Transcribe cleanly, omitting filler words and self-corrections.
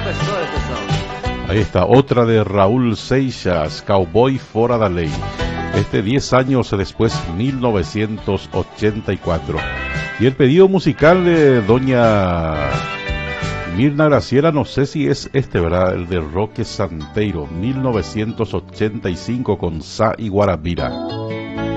Ahí está, otra de Raúl Seixas, Cowboy Fora da Lei. 10 años después, 1984. Y el pedido musical de doña Mirna Graciela, no sé si es ¿verdad? El de Roque Santeiro, 1985 con Sa y Guarabira.